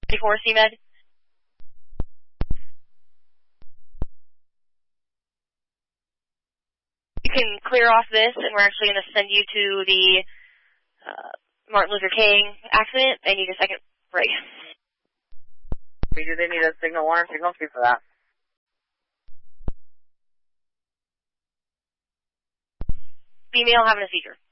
before CMed. You can clear off this, and we're actually going to send you to the Martin Luther King accident. I need a second break. Do they need a signal 1 or signal 2 for that? Female having a seizure.